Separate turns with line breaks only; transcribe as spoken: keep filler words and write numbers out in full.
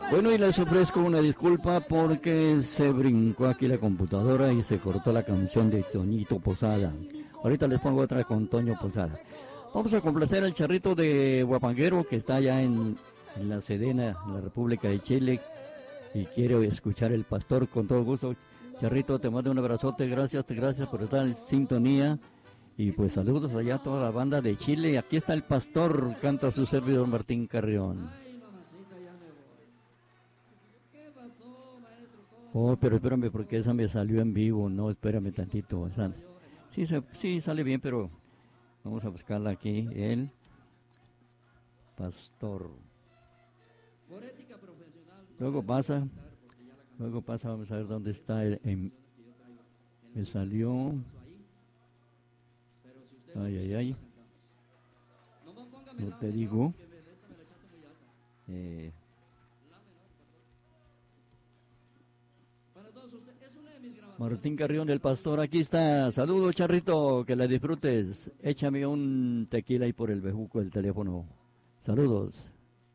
Bueno, y les ofrezco una disculpa porque se brincó aquí la computadora y se cortó la canción de Toñito Posada. Ahorita les pongo otra con Toño Posada. Vamos a complacer al charrito de Huapanguero que está allá en, en la Sedena, en la República de Chile, y quiero escuchar el pastor con todo gusto. Charrito, te mando un abrazote, gracias, gracias por estar en sintonía. Y pues saludos allá a toda la banda de Chile. Aquí está el pastor, canta su servidor Martín Carrión. Oh, pero espérame, porque esa me salió en vivo. No, espérame tantito. Esa, sí, se, sí, sale bien, pero vamos a buscarla aquí. El pastor. Luego pasa, luego pasa, vamos a ver dónde está. El, el, me salió. Ay, ay, ay. No te digo. Eh, Martín Carrión, el pastor, aquí está. Saludos, charrito, que la disfrutes. Échame un tequila ahí por el bejuco del teléfono. Saludos.